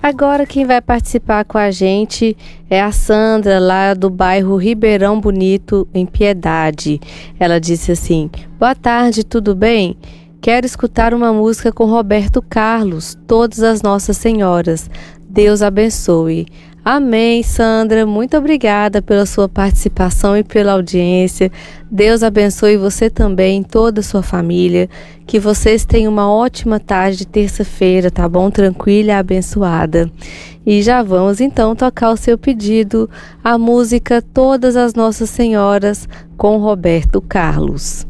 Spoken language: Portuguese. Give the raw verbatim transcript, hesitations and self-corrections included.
Agora quem vai participar com a gente é a Sandra, lá do bairro Ribeirão Bonito, em Piedade. Ela disse assim: boa tarde, tudo bem? Quero escutar uma música com Roberto Carlos, Todas as Nossas Senhoras. Deus abençoe. Amém, Sandra. Muito obrigada pela sua participação e pela audiência. Deus abençoe você também, toda a sua família. Que vocês tenham uma ótima tarde de terça-feira, tá bom? Tranquila e abençoada. E já vamos então tocar o seu pedido, a música Todas as Nossas Senhoras com Roberto Carlos.